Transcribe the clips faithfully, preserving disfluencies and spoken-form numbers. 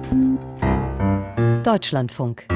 Deutschlandfunk.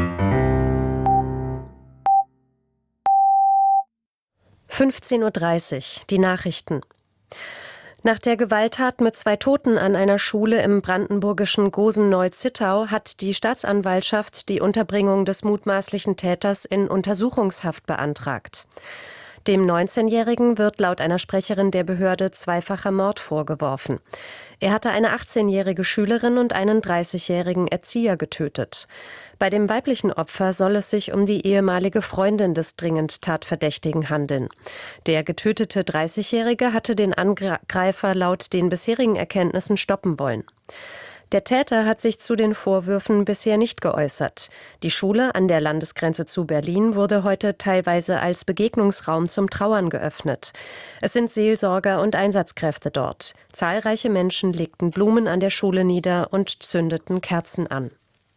fünfzehn Uhr dreißig, die Nachrichten. Nach der Gewalttat mit zwei Toten an einer Schule im brandenburgischen Gosen-Neu-Zittau hat die Staatsanwaltschaft die Unterbringung des mutmaßlichen Täters in Untersuchungshaft beantragt. Dem neunzehnjährigen wird laut einer Sprecherin der Behörde zweifacher Mord vorgeworfen. Er hatte eine achtzehnjährige Schülerin und einen dreißigjährigen Erzieher getötet. Bei dem weiblichen Opfer soll es sich um die ehemalige Freundin des dringend Tatverdächtigen handeln. Der getötete dreißigjährige hatte den Angreifer laut den bisherigen Erkenntnissen stoppen wollen. Der Täter hat sich zu den Vorwürfen bisher nicht geäußert. Die Schule an der Landesgrenze zu Berlin wurde heute teilweise als Begegnungsraum zum Trauern geöffnet. Es sind Seelsorger und Einsatzkräfte dort. Zahlreiche Menschen legten Blumen an der Schule nieder und zündeten Kerzen an.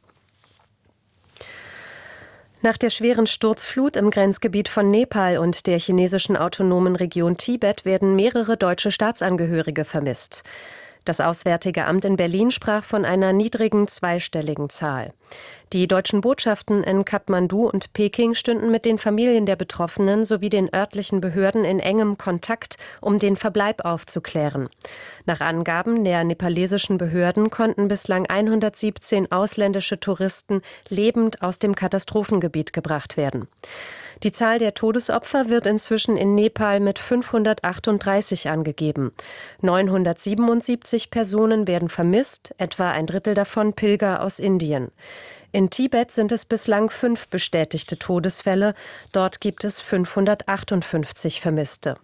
Nach der schweren Sturzflut im Grenzgebiet von Nepal und der chinesischen autonomen Region Tibet werden mehrere deutsche Staatsangehörige vermisst. Das Auswärtige Amt in Berlin sprach von einer niedrigen zweistelligen Zahl. Die deutschen Botschaften in Kathmandu und Peking stünden mit den Familien der Betroffenen sowie den örtlichen Behörden in engem Kontakt, um den Verbleib aufzuklären. Nach Angaben der nepalesischen Behörden konnten bislang hundertsiebzehn ausländische Touristen lebend aus dem Katastrophengebiet gebracht werden. Die Zahl der Todesopfer wird inzwischen in Nepal mit fünfhundertachtunddreißig angegeben. neunhundertsiebenundsiebzig Personen werden vermisst, etwa ein Drittel davon Pilger aus Indien. In Tibet sind es bislang fünf bestätigte Todesfälle, dort gibt es fünfhundertachtundfünfzig Vermisste.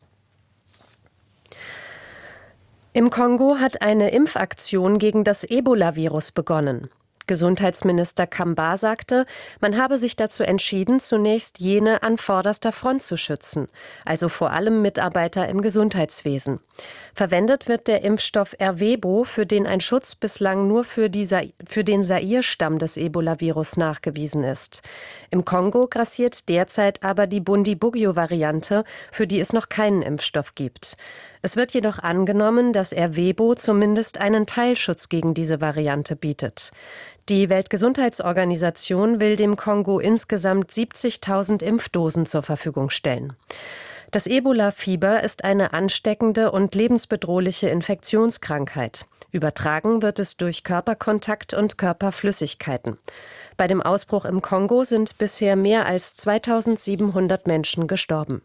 Im Kongo hat eine Impfaktion gegen das Ebola-Virus begonnen. Gesundheitsminister Kamba sagte, man habe sich dazu entschieden, zunächst jene an vorderster Front zu schützen, also vor allem Mitarbeiter im Gesundheitswesen. Verwendet wird der Impfstoff Ervebo, für den ein Schutz bislang nur für, die Sa- für den Zaire-Stamm des Ebola-Virus nachgewiesen ist. Im Kongo grassiert derzeit aber die Bundibugyo-Variante, für die es noch keinen Impfstoff gibt. Es wird jedoch angenommen, dass Ervebo zumindest einen Teilschutz gegen diese Variante bietet. Die Weltgesundheitsorganisation will dem Kongo insgesamt siebzigtausend Impfdosen zur Verfügung stellen. Das Ebola-Fieber ist eine ansteckende und lebensbedrohliche Infektionskrankheit. Übertragen wird es durch Körperkontakt und Körperflüssigkeiten. Bei dem Ausbruch im Kongo sind bisher mehr als zweitausendsiebenhundert Menschen gestorben.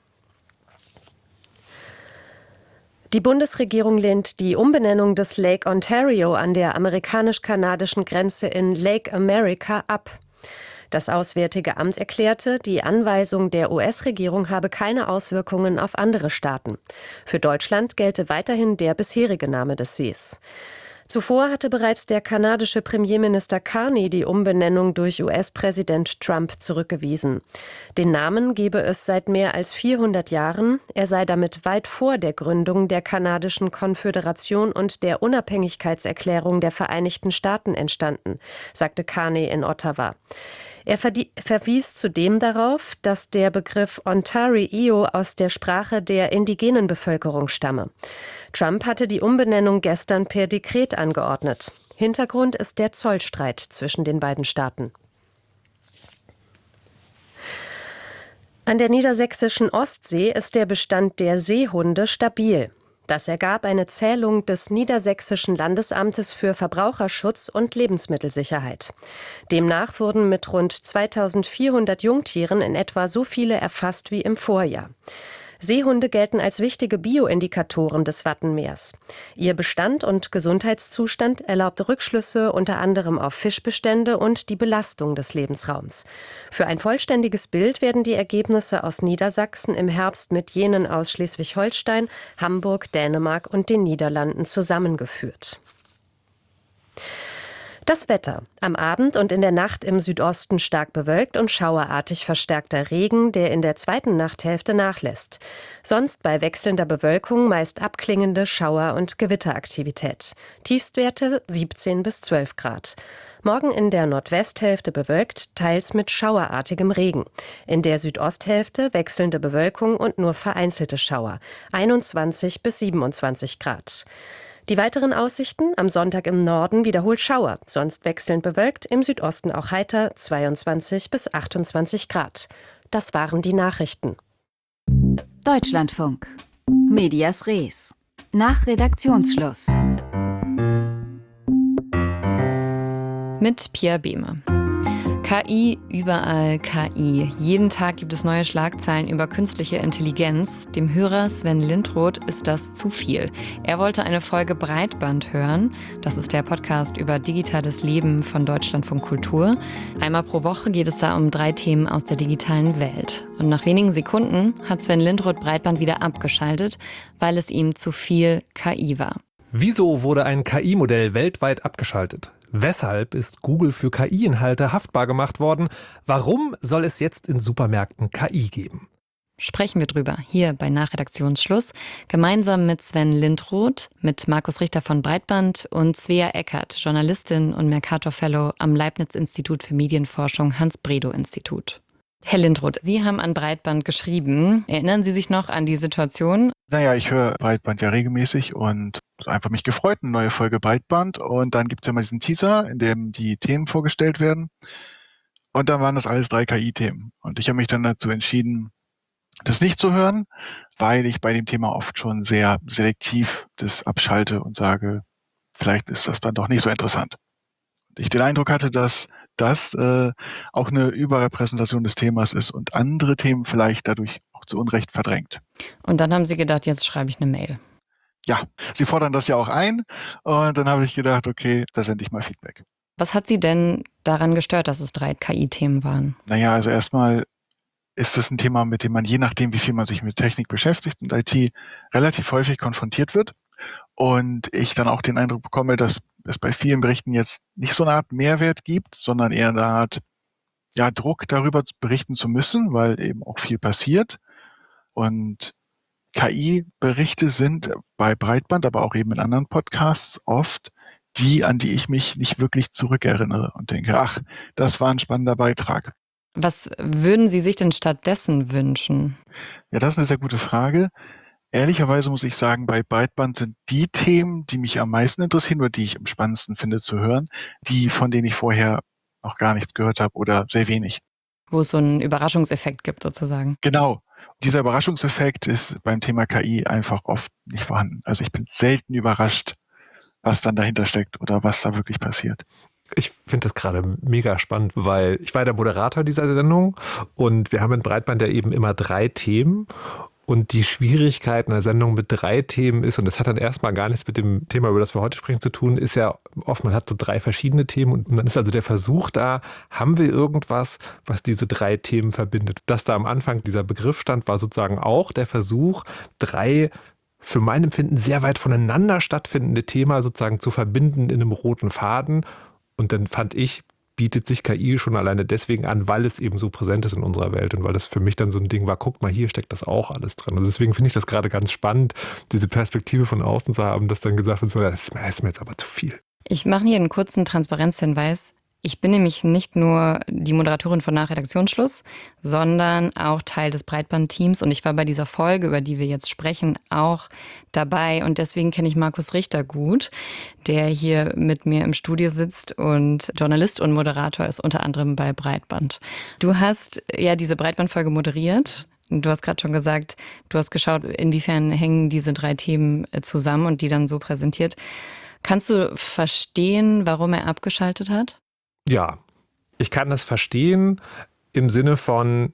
Die Bundesregierung lehnt die Umbenennung des Lake Ontario an der amerikanisch-kanadischen Grenze in Lake America ab. Das Auswärtige Amt erklärte, die Anweisung der U S-Regierung habe keine Auswirkungen auf andere Staaten. Für Deutschland gelte weiterhin der bisherige Name des Sees. Zuvor hatte bereits der kanadische Premierminister Carney die Umbenennung durch U S-Präsident Trump zurückgewiesen. Den Namen gebe es seit mehr als vierhundert Jahren. Er sei damit weit vor der Gründung der kanadischen Konföderation und der Unabhängigkeitserklärung der Vereinigten Staaten entstanden, sagte Carney in Ottawa. Er verwies zudem darauf, dass der Begriff Ontario aus der Sprache der indigenen Bevölkerung stamme. Trump hatte die Umbenennung gestern per Dekret angeordnet. Hintergrund ist der Zollstreit zwischen den beiden Staaten. An der niedersächsischen Ostsee ist der Bestand der Seehunde stabil. Das ergab eine Zählung des Niedersächsischen Landesamtes für Verbraucherschutz und Lebensmittelsicherheit. Demnach wurden mit rund zweitausendvierhundert Jungtieren in etwa so viele erfasst wie im Vorjahr. Seehunde gelten als wichtige Bioindikatoren des Wattenmeers. Ihr Bestand und Gesundheitszustand erlaubt Rückschlüsse unter anderem auf Fischbestände und die Belastung des Lebensraums. Für ein vollständiges Bild werden die Ergebnisse aus Niedersachsen im Herbst mit jenen aus Schleswig-Holstein, Hamburg, Dänemark und den Niederlanden zusammengeführt. Das Wetter. Am Abend und in der Nacht im Südosten stark bewölkt und schauerartig verstärkter Regen, der in der zweiten Nachthälfte nachlässt. Sonst bei wechselnder Bewölkung meist abklingende Schauer- und Gewitteraktivität. Tiefstwerte siebzehn bis zwölf Grad. Morgen in der Nordwesthälfte bewölkt, teils mit schauerartigem Regen. In der Südosthälfte wechselnde Bewölkung und nur vereinzelte Schauer. einundzwanzig bis siebenundzwanzig Grad. Die weiteren Aussichten: am Sonntag im Norden wiederholt Schauer, sonst wechselnd bewölkt, im Südosten auch heiter, zweiundzwanzig bis achtundzwanzig Grad. Das waren die Nachrichten. Deutschlandfunk. Medias Res. Nach Redaktionsschluss. Mit Pia Behme. K I, überall K I. Jeden Tag gibt es neue Schlagzeilen über künstliche Intelligenz. Dem Hörer Sven Lindroth ist das zu viel. Er wollte eine Folge Breitband hören. Das ist der Podcast über digitales Leben von Deutschlandfunk Kultur. Einmal pro Woche geht es da um drei Themen aus der digitalen Welt. Und nach wenigen Sekunden hat Sven Lindroth Breitband wieder abgeschaltet, weil es ihm zu viel K I war. Wieso wurde ein K I-Modell weltweit abgeschaltet? Weshalb ist Google für K I-Inhalte haftbar gemacht worden? Warum soll es jetzt in Supermärkten K I geben? Sprechen wir drüber hier bei Nachredaktionsschluss, gemeinsam mit Sven Lindroth, mit Markus Richter von Breitband und Svea Eckert, Journalistin und Mercator-Fellow am Leibniz-Institut für Medienforschung Hans-Bredow-Institut. Herr Lindroth, Sie haben an Breitband geschrieben. Erinnern Sie sich noch an die Situation? Naja, ich höre Breitband ja regelmäßig und einfach mich gefreut, eine neue Folge Breitband. Und dann gibt es ja mal diesen Teaser, in dem die Themen vorgestellt werden. Und dann waren das alles drei K I-Themen. Und ich habe mich dann dazu entschieden, das nicht zu hören, weil ich bei dem Thema oft schon sehr selektiv das abschalte und sage, vielleicht ist das dann doch nicht so interessant. Und ich den Eindruck hatte, dass das äh, auch eine Überrepräsentation des Themas ist und andere Themen vielleicht dadurch auch zu Unrecht verdrängt. Und dann haben Sie gedacht, jetzt schreibe ich eine Mail. Ja, Sie fordern das ja auch ein und dann habe ich gedacht, okay, da sende ich mal Feedback. Was hat Sie denn daran gestört, dass es drei K I-Themen waren? Naja, also erstmal ist das ein Thema, mit dem man je nachdem, wie viel man sich mit Technik beschäftigt und I T relativ häufig konfrontiert wird. Und ich dann auch den Eindruck bekomme, dass es bei vielen Berichten jetzt nicht so eine Art Mehrwert gibt, sondern eher eine Art ja, Druck darüber berichten zu müssen, weil eben auch viel passiert. Und K I-Berichte sind bei Breitband, aber auch eben in anderen Podcasts oft die, an die ich mich nicht wirklich zurückerinnere und denke, ach, das war ein spannender Beitrag. Was würden Sie sich denn stattdessen wünschen? Ja, das ist eine sehr gute Frage. Ehrlicherweise muss ich sagen, bei Breitband sind die Themen, die mich am meisten interessieren oder die ich am spannendsten finde zu hören, die, von denen ich vorher noch gar nichts gehört habe oder sehr wenig. Wo es so einen Überraschungseffekt gibt sozusagen. Genau. Dieser Überraschungseffekt ist beim Thema K I einfach oft nicht vorhanden. Also ich bin selten überrascht, was dann dahinter steckt oder was da wirklich passiert. Ich finde das gerade mega spannend, weil ich war der Moderator dieser Sendung und wir haben in Breitband ja eben immer drei Themen. Und die Schwierigkeit einer Sendung mit drei Themen ist, und das hat dann erstmal gar nichts mit dem Thema, über das wir heute sprechen, zu tun, ist ja oft, man hat so drei verschiedene Themen und dann ist also der Versuch da, haben wir irgendwas, was diese drei Themen verbindet. Dass da am Anfang dieser Begriff stand, war sozusagen auch der Versuch, drei für mein Empfinden sehr weit voneinander stattfindende Themen sozusagen zu verbinden in einem roten Faden. Und dann fand ich, bietet sich K I schon alleine deswegen an, weil es eben so präsent ist in unserer Welt und weil das für mich dann so ein Ding war, guck mal, hier steckt das auch alles drin. Also deswegen finde ich das gerade ganz spannend, diese Perspektive von außen zu haben, dass dann gesagt wird, das ist mir jetzt aber zu viel. Ich mache hier einen kurzen Transparenzhinweis. Ich bin nämlich nicht nur die Moderatorin von Nachredaktionsschluss, sondern auch Teil des Breitband-Teams. Und ich war bei dieser Folge, über die wir jetzt sprechen, auch dabei. Und deswegen kenne ich Markus Richter gut, der hier mit mir im Studio sitzt und Journalist und Moderator ist, unter anderem bei Breitband. Du hast ja diese Breitband-Folge moderiert. Du hast gerade schon gesagt, du hast geschaut, inwiefern hängen diese drei Themen zusammen und die dann so präsentiert. Kannst du verstehen, warum er abgeschaltet hat? Ja, ich kann das verstehen im Sinne von,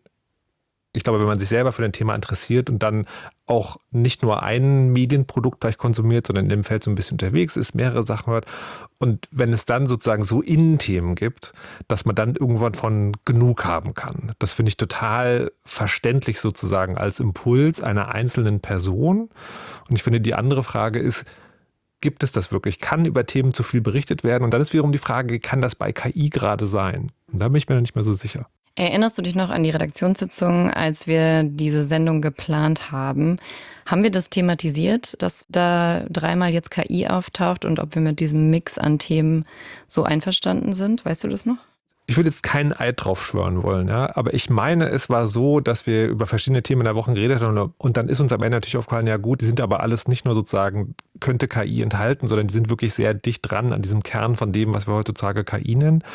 ich glaube, wenn man sich selber für ein Thema interessiert und dann auch nicht nur ein Medienprodukt gleich konsumiert, sondern in dem Feld so ein bisschen unterwegs ist, mehrere Sachen hört und wenn es dann sozusagen so Innenthemen gibt, dass man dann irgendwann von genug haben kann. Das finde ich total verständlich sozusagen als Impuls einer einzelnen Person. Und ich finde, die andere Frage ist, gibt es das wirklich? Kann über Themen zu viel berichtet werden? Und dann ist wiederum die Frage, kann das bei K I gerade sein? Und da bin ich mir noch nicht mehr so sicher. Erinnerst du dich noch an die Redaktionssitzung, als wir diese Sendung geplant haben? Haben wir das thematisiert, dass da dreimal jetzt K I auftaucht und ob wir mit diesem Mix an Themen so einverstanden sind? Weißt du das noch? Ich würde jetzt keinen Eid drauf schwören wollen, ja, aber ich meine, es war so, dass wir über verschiedene Themen in der Woche geredet haben und dann ist uns am Ende natürlich aufgefallen, ja gut, die sind aber alles nicht nur sozusagen, könnte K I enthalten, sondern die sind wirklich sehr dicht dran an diesem Kern von dem, was wir heutzutage K I nennen.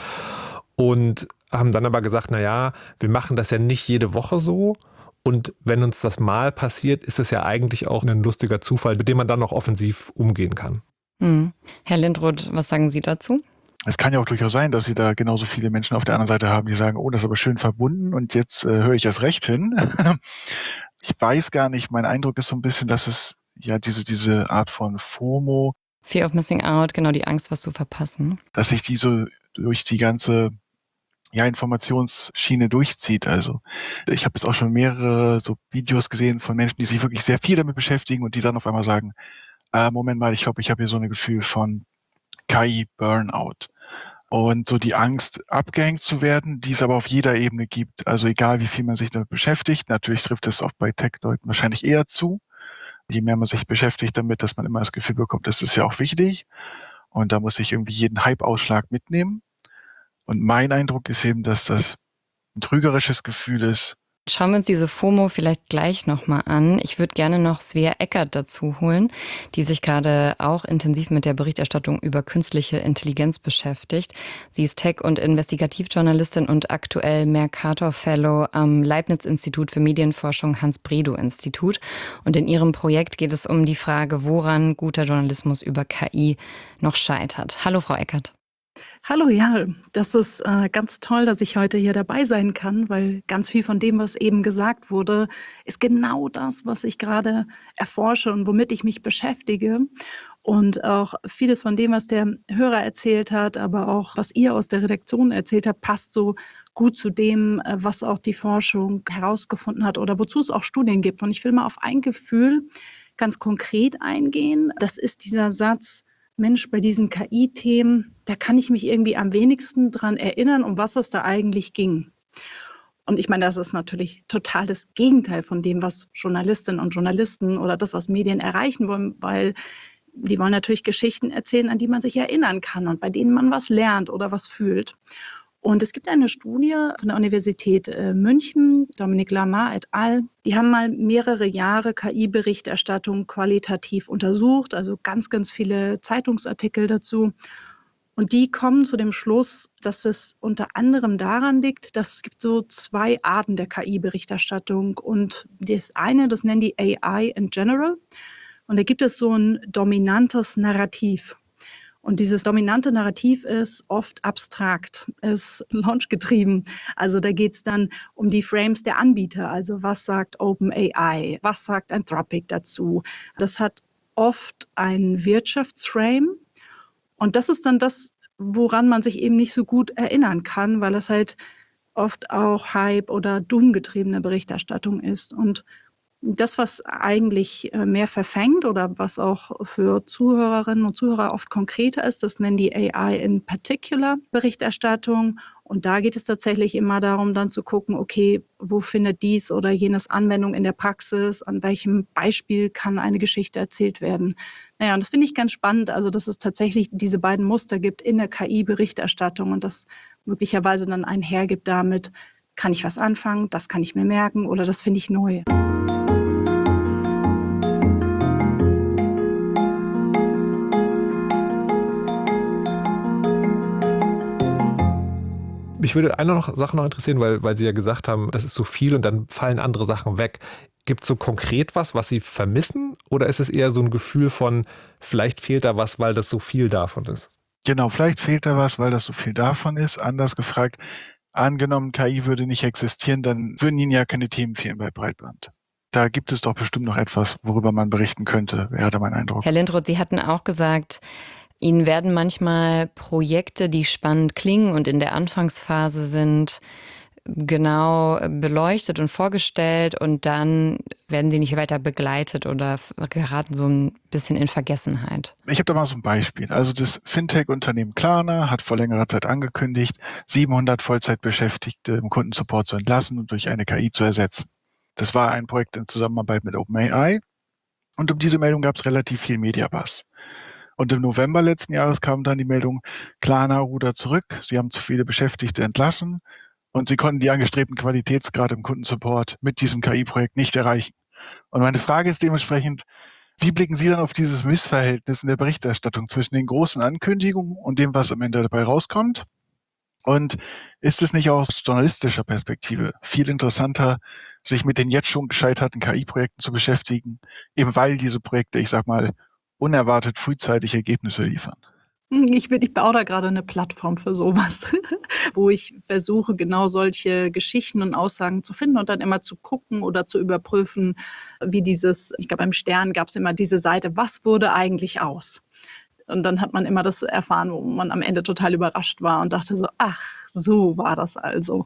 Und haben dann aber gesagt, naja, wir machen das ja nicht jede Woche so. Und wenn uns das mal passiert, ist es ja eigentlich auch ein lustiger Zufall, mit dem man dann noch offensiv umgehen kann. Hm. Herr Lindroth, was sagen Sie dazu? Es kann ja auch durchaus sein, dass Sie da genauso viele Menschen auf der anderen Seite haben, die sagen, oh, das ist aber schön verbunden und jetzt äh, höre ich erst recht hin. Ich weiß gar nicht, mein Eindruck ist so ein bisschen, dass es ja diese, diese Art von FOMO, Fear of Missing Out, genau die Angst, was zu verpassen. dass sich die so durch die ganze ja, Informationsschiene durchzieht. Also ich habe jetzt auch schon mehrere so Videos gesehen von Menschen, die sich wirklich sehr viel damit beschäftigen und die dann auf einmal sagen, äh, Moment mal, ich glaube, ich habe hier so ein Gefühl von K I-Burnout. Und so die Angst, abgehängt zu werden, die es aber auf jeder Ebene gibt. Also egal, wie viel man sich damit beschäftigt. Natürlich trifft es auch bei Tech-Leuten wahrscheinlich eher zu. Je mehr man sich beschäftigt damit, dass man immer das Gefühl bekommt, das ist ja auch wichtig. Und da muss ich irgendwie jeden Hype-Ausschlag mitnehmen. Und mein Eindruck ist eben, dass das ein trügerisches Gefühl ist. Schauen wir uns diese FOMO vielleicht gleich nochmal an. Ich würde gerne noch Svea Eckert dazu holen, die sich gerade auch intensiv mit der Berichterstattung über künstliche Intelligenz beschäftigt. Sie ist Tech- und Investigativjournalistin und aktuell Mercator-Fellow am Leibniz-Institut für Medienforschung Hans-Bredow-Institut. Und in ihrem Projekt geht es um die Frage, woran guter Journalismus über K I noch scheitert. Hallo, Frau Eckert. Hallo, ja, das ist äh, ganz toll, dass ich heute hier dabei sein kann, weil ganz viel von dem, was eben gesagt wurde, ist genau das, was ich gerade erforsche und womit ich mich beschäftige. Und auch vieles von dem, was der Hörer erzählt hat, aber auch was ihr aus der Redaktion erzählt habt, passt so gut zu dem, äh, was auch die Forschung herausgefunden hat oder wozu es auch Studien gibt. Und ich will mal auf ein Gefühl ganz konkret eingehen. Das ist dieser Satz, Mensch, bei diesen K I-Themen, da kann ich mich irgendwie am wenigsten dran erinnern, um was es da eigentlich ging. Und ich meine, das ist natürlich total das Gegenteil von dem, was Journalistinnen und Journalisten oder das, was Medien erreichen wollen, weil die wollen natürlich Geschichten erzählen, an die man sich erinnern kann und bei denen man was lernt oder was fühlt. Und es gibt eine Studie von der Universität äh, München, Dominique Lamar et al. Die haben mal mehrere Jahre K I-Berichterstattung qualitativ untersucht, also ganz, ganz viele Zeitungsartikel dazu. Und die kommen zu dem Schluss, dass es unter anderem daran liegt, dass es gibt so zwei Arten der K I-Berichterstattung. Und das eine, das nennen die A I in general. Und da gibt es so ein dominantes Narrativ. Und dieses dominante Narrativ ist oft abstrakt, ist launchgetrieben. Also da geht es dann um die Frames der Anbieter. Also was sagt OpenAI, was sagt Anthropic dazu? Das hat oft einen Wirtschaftsframe. Und das ist dann das, woran man sich eben nicht so gut erinnern kann, weil es halt oft auch Hype- oder Doom-getriebene Berichterstattung ist. Und das, was eigentlich mehr verfängt oder was auch für Zuhörerinnen und Zuhörer oft konkreter ist, das nennen die A I in particular Berichterstattung. Und da geht es tatsächlich immer darum, dann zu gucken, okay, wo findet dies oder jenes Anwendung in der Praxis? An welchem Beispiel kann eine Geschichte erzählt werden? Naja, und das finde ich ganz spannend, also dass es tatsächlich diese beiden Muster gibt in der K I-Berichterstattung und das möglicherweise dann einhergibt damit, kann ich was anfangen, das kann ich mir merken oder das finde ich neu. Mich würde eine noch Sache noch interessieren, weil, weil Sie ja gesagt haben, das ist so viel und dann fallen andere Sachen weg. Gibt es so konkret was, was Sie vermissen? Oder ist es eher so ein Gefühl von, vielleicht fehlt da was, weil das so viel davon ist? Genau, vielleicht fehlt da was, weil das so viel davon ist. Anders gefragt, angenommen, K I würde nicht existieren, dann würden Ihnen ja keine Themen fehlen bei Breitband. Da gibt es doch bestimmt noch etwas, worüber man berichten könnte, wäre da mein Eindruck. Herr Lindroth, Sie hatten auch gesagt, Ihnen werden manchmal Projekte, die spannend klingen und in der Anfangsphase sind, genau beleuchtet und vorgestellt und dann werden sie nicht weiter begleitet oder geraten so ein bisschen in Vergessenheit. Ich habe da mal so ein Beispiel. Also das Fintech-Unternehmen Klarna hat vor längerer Zeit angekündigt, siebenhundert Vollzeitbeschäftigte im Kundensupport zu entlassen und durch eine K I zu ersetzen. Das war ein Projekt in Zusammenarbeit mit OpenAI und um diese Meldung gab es relativ viel Mediabuzz. Und im November letzten Jahres kam dann die Meldung, Klarna rudert zurück, sie haben zu viele Beschäftigte entlassen und sie konnten die angestrebten Qualitätsgrade im Kundensupport mit diesem K I-Projekt nicht erreichen. Und meine Frage ist dementsprechend, wie blicken Sie dann auf dieses Missverhältnis in der Berichterstattung zwischen den großen Ankündigungen und dem, was am Ende dabei rauskommt? Und ist es nicht aus journalistischer Perspektive viel interessanter, sich mit den jetzt schon gescheiterten K I-Projekten zu beschäftigen, eben weil diese Projekte, ich sag mal, unerwartet frühzeitig Ergebnisse liefern? Ich, bin, ich baue da gerade eine Plattform für sowas, wo ich versuche, genau solche Geschichten und Aussagen zu finden und dann immer zu gucken oder zu überprüfen, wie dieses, ich glaube, beim Stern gab es immer diese Seite, was wurde eigentlich aus? Und dann hat man immer das erfahren, wo man am Ende total überrascht war und dachte so, ach, so war das also.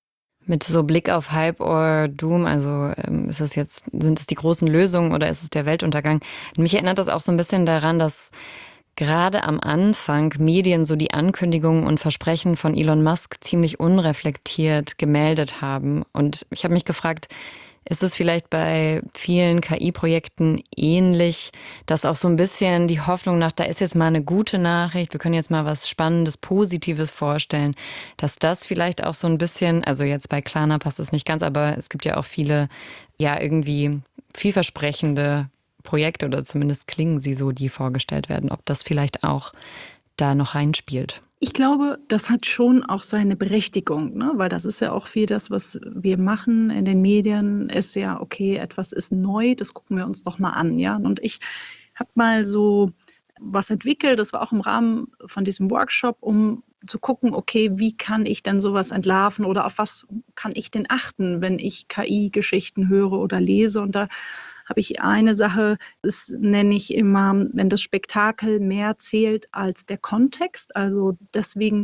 Mit so Blick auf Hype or Doom, also ähm, ist es jetzt, sind es die großen Lösungen oder ist es der Weltuntergang? Mich erinnert das auch so ein bisschen daran, dass gerade am Anfang Medien so die Ankündigungen und Versprechen von Elon Musk ziemlich unreflektiert gemeldet haben. Und ich habe mich gefragt, ist es vielleicht bei vielen K I-Projekten ähnlich, dass auch so ein bisschen die Hoffnung nach, da ist jetzt mal eine gute Nachricht, wir können jetzt mal was Spannendes, Positives vorstellen, dass das vielleicht auch so ein bisschen, also jetzt bei Klarna passt es nicht ganz, aber es gibt ja auch viele, ja irgendwie vielversprechende Projekte oder zumindest klingen sie so, die vorgestellt werden, ob das vielleicht auch da noch reinspielt. Ich glaube, das hat schon auch seine Berechtigung, ne? Weil das ist ja auch viel das, was wir machen in den Medien, ist ja, okay, etwas ist neu, das gucken wir uns doch mal an. Ja? Und ich habe mal so was entwickelt, das war auch im Rahmen von diesem Workshop, um zu gucken, okay, wie kann ich denn sowas entlarven oder auf was kann ich denn achten, wenn ich K I-Geschichten höre oder lese. Und da habe ich eine Sache, das nenne ich immer, wenn das Spektakel mehr zählt als der Kontext. Also deswegen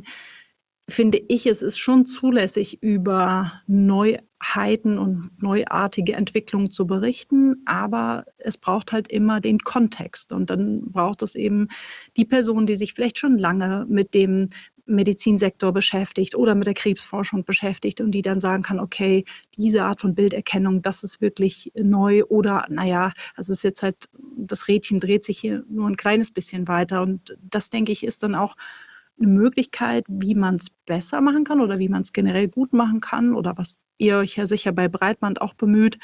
finde ich, es ist schon zulässig, über Neuheiten und neuartige Entwicklungen zu berichten, aber es braucht halt immer den Kontext und dann braucht es eben die Person, die sich vielleicht schon lange mit dem Medizinsektor beschäftigt oder mit der Krebsforschung beschäftigt und die dann sagen kann, okay, diese Art von Bilderkennung, das ist wirklich neu oder naja, es ist jetzt halt, das Rädchen dreht sich hier nur ein kleines bisschen weiter und das, denke ich, ist dann auch eine Möglichkeit, wie man es besser machen kann oder wie man es generell gut machen kann oder was ihr euch ja sicher bei Breitband auch bemüht,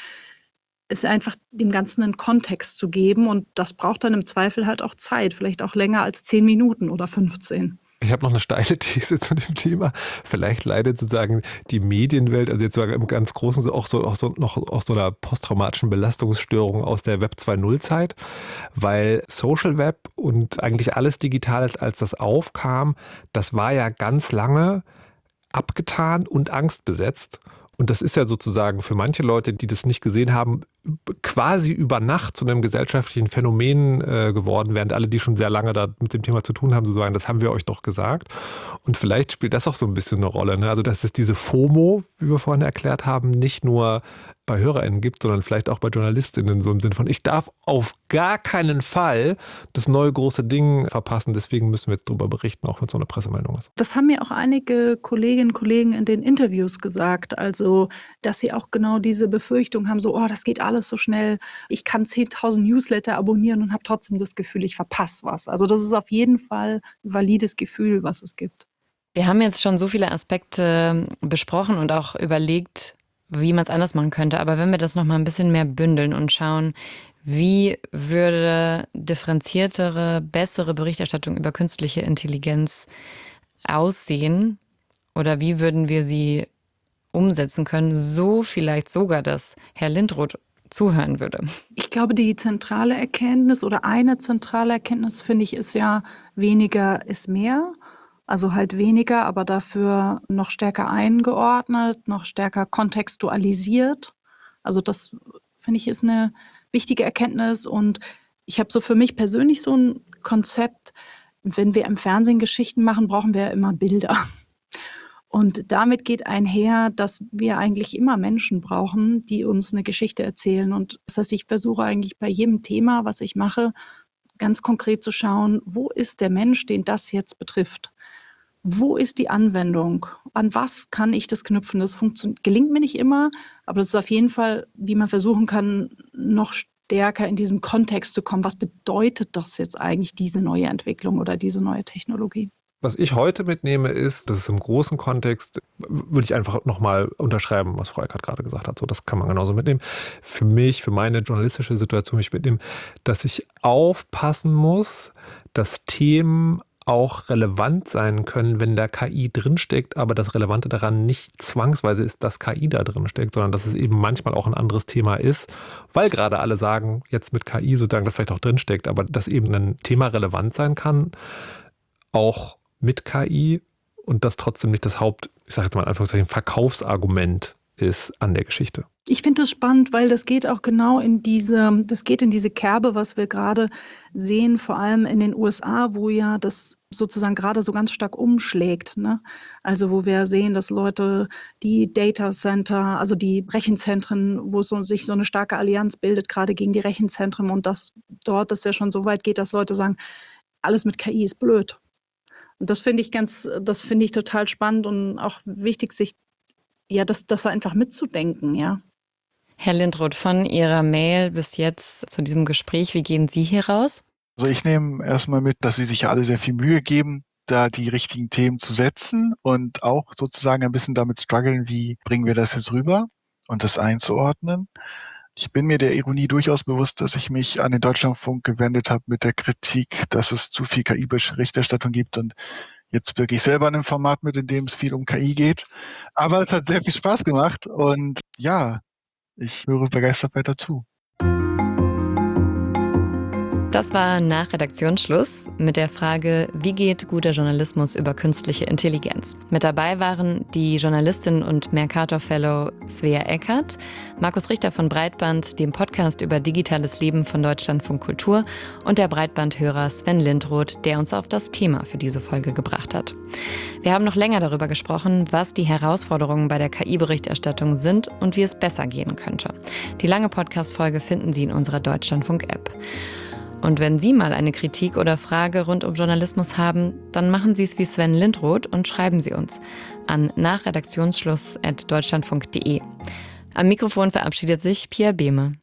ist einfach dem Ganzen einen Kontext zu geben und das braucht dann im Zweifel halt auch Zeit, vielleicht auch länger als zehn Minuten oder fünfzehn. Ich habe noch eine steile These zu dem Thema. Vielleicht leidet sozusagen die Medienwelt, also jetzt sogar im ganz Großen, auch so, auch so noch aus so einer posttraumatischen Belastungsstörung aus der Web zwei Punkt null Zeit, weil Social Web und eigentlich alles digital, als das aufkam, das war ja ganz lange abgetan und angstbesetzt. Und das ist ja sozusagen für manche Leute, die das nicht gesehen haben, quasi über Nacht zu einem gesellschaftlichen Phänomen äh, geworden, während alle, die schon sehr lange da mit dem Thema zu tun haben, so sagen, das haben wir euch doch gesagt. Und vielleicht spielt das auch so ein bisschen eine Rolle, ne? Also dass es diese FOMO, wie wir vorhin erklärt haben, nicht nur bei HörerInnen gibt, sondern vielleicht auch bei JournalistInnen, so im Sinne von, ich darf auf gar keinen Fall das neue große Ding verpassen, deswegen müssen wir jetzt darüber berichten, auch wenn es so eine Pressemeldung ist. Das haben mir auch einige Kolleginnen und Kollegen in den Interviews gesagt, also dass sie auch genau diese Befürchtung haben, so, oh, das geht alles so schnell, ich kann zehntausend Newsletter abonnieren und habe trotzdem das Gefühl, ich verpasse was. Also das ist auf jeden Fall ein valides Gefühl, was es gibt. Wir haben jetzt schon so viele Aspekte besprochen und auch überlegt, wie man es anders machen könnte. Aber wenn wir das noch mal ein bisschen mehr bündeln und schauen, wie würde differenziertere, bessere Berichterstattung über künstliche Intelligenz aussehen oder wie würden wir sie umsetzen können, so vielleicht sogar, dass Herr Lindroth zuhören würde? Ich glaube, die zentrale Erkenntnis oder eine zentrale Erkenntnis, finde ich, ist ja, weniger ist mehr. Also halt weniger, aber dafür noch stärker eingeordnet, noch stärker kontextualisiert. Also das, finde ich, ist eine wichtige Erkenntnis. Und ich habe so für mich persönlich so ein Konzept, wenn wir im Fernsehen Geschichten machen, brauchen wir immer Bilder. Und damit geht einher, dass wir eigentlich immer Menschen brauchen, die uns eine Geschichte erzählen. Und das heißt, ich versuche eigentlich bei jedem Thema, was ich mache, ganz konkret zu schauen, wo ist der Mensch, den das jetzt betrifft? Wo ist die Anwendung? An was kann ich das knüpfen? Das funktioniert, gelingt mir nicht immer, aber das ist auf jeden Fall, wie man versuchen kann, noch stärker in diesen Kontext zu kommen. Was bedeutet das jetzt eigentlich, diese neue Entwicklung oder diese neue Technologie? Was ich heute mitnehme, ist, dass es im großen Kontext, würde ich einfach nochmal unterschreiben, was Frau Eckert gerade gesagt hat. So, das kann man genauso mitnehmen. Für mich, für meine journalistische Situation, würde ich mitnehmen, dass ich aufpassen muss, dass Themen auch relevant sein können, wenn da K I drinsteckt, aber das Relevante daran nicht zwangsweise ist, dass K I da drinsteckt, sondern dass es eben manchmal auch ein anderes Thema ist, weil gerade alle sagen, jetzt mit K I sozusagen, das vielleicht auch drinsteckt, aber dass eben ein Thema relevant sein kann, auch mit K I und das trotzdem nicht das Haupt, ich sage jetzt mal in Anführungszeichen, Verkaufsargument ist an der Geschichte. Ich finde das spannend, weil das geht auch genau in diese, das geht in diese Kerbe, was wir gerade sehen, vor allem in den U S A, wo ja das sozusagen gerade so ganz stark umschlägt, ne? Also wo wir sehen, dass Leute die Data Center, also die Rechenzentren, wo es so, sich so eine starke Allianz bildet, gerade gegen die Rechenzentren und dass dort das ja schon so weit geht, dass Leute sagen, alles mit K I ist blöd. Und das finde ich ganz, das finde ich total spannend und auch wichtig, sich ja, das, das einfach mitzudenken, ja. Herr Lindroth, von Ihrer Mail bis jetzt zu diesem Gespräch, wie gehen Sie hier raus? Also ich nehme erstmal mit, dass Sie sich ja alle sehr viel Mühe geben, da die richtigen Themen zu setzen und auch sozusagen ein bisschen damit strugglen, wie bringen wir das jetzt rüber und das einzuordnen. Ich bin mir der Ironie durchaus bewusst, dass ich mich an den Deutschlandfunk gewendet habe mit der Kritik, dass es zu viel K I-Berichterstattung gibt und jetzt wirke ich selber in einem Format mit, in dem es viel um K I geht. Aber es hat sehr viel Spaß gemacht und ja, ich höre begeistert weiter zu. Das war nach Redaktionsschluss mit der Frage, wie geht guter Journalismus über künstliche Intelligenz? Mit dabei waren die Journalistin und Mercator-Fellow Svea Eckert, Markus Richter von Breitband, dem Podcast über digitales Leben von Deutschlandfunk Kultur und der Breitbandhörer Sven Lindroth, der uns auf das Thema für diese Folge gebracht hat. Wir haben noch länger darüber gesprochen, was die Herausforderungen bei der K I-Berichterstattung sind und wie es besser gehen könnte. Die lange Podcast-Folge finden Sie in unserer Deutschlandfunk-App. Und wenn Sie mal eine Kritik oder Frage rund um Journalismus haben, dann machen Sie es wie Sven Lindroth und schreiben Sie uns an nachredaktionsschluss at deutschlandfunk punkt de. Am Mikrofon verabschiedet sich Pia Behme.